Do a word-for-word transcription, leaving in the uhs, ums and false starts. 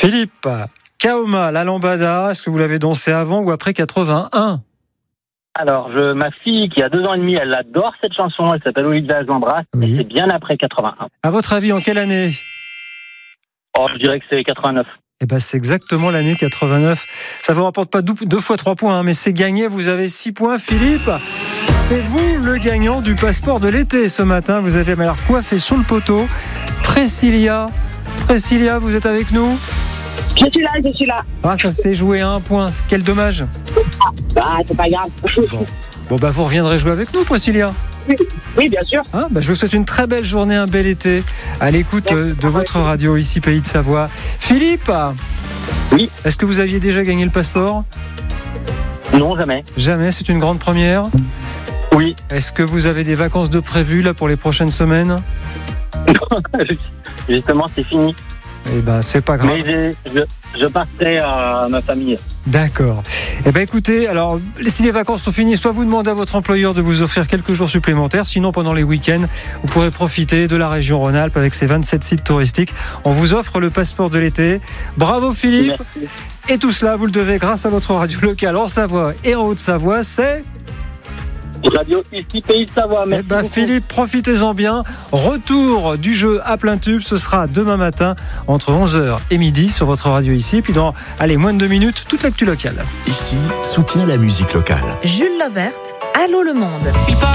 Philippe, Kaoma, la lambada, est-ce que vous l'avez dansé avant ou après quatre-vingt-un ? Alors, je, ma fille qui a deux ans et demi, elle adore cette chanson, elle s'appelle Olivia, je l'embrasse, Oui. et c'est bien après quatre-vingt-un. À votre avis, en quelle année ? Oh, je dirais que c'est quatre-vingt-neuf. Eh ben, c'est exactement l'année quatre-vingt-neuf. Ça vous rapporte pas deux, deux fois trois points, hein, mais c'est gagné. Vous avez six points, Philippe. C'est vous le gagnant du passeport de l'été ce matin. Vous avez alors coiffé sur le poteau. Priscilla, Priscilla, vous êtes avec nous ? Je suis là, je suis là. Ah, ça s'est joué à un point. Quel dommage. Ah, c'est pas grave. Bon, bon bah vous reviendrez jouer avec nous, Priscilla. Oui, oui, bien sûr. Ah, bah, je vous souhaite une très belle journée, un bel été à l'écoute euh, de votre radio ici Pays de Savoie. Philippe. Oui. Est-ce que vous aviez déjà gagné le passeport ? Non, jamais. Jamais, c'est une grande première. Oui. Est-ce que vous avez des vacances de prévues là pour les prochaines semaines ? Justement, c'est fini. Eh ben, c'est pas grave. Mais j'ai- je, je passerai à ma famille. D'accord. Eh ben, écoutez, alors, si les vacances sont finies, soit vous demandez à votre employeur de vous offrir quelques jours supplémentaires, sinon pendant les week-ends, vous pourrez profiter de la région Rhône-Alpes avec ses vingt-sept sites touristiques. On vous offre le passeport de l'été. Bravo Philippe. Merci. Et tout cela, vous le devez grâce à votre radio locale en Savoie et en Haute-Savoie, c'est... Radio ici, Pays de Savoie. Eh Merci ben, beaucoup. Philippe, profitez-en bien. Retour du jeu à plein tube, ce sera demain matin entre onze heures et midi sur votre radio ici. Et puis dans, allez, moins de deux minutes, toute l'actu locale. Ici, soutient la musique locale. Jules Lovert, Allô le monde.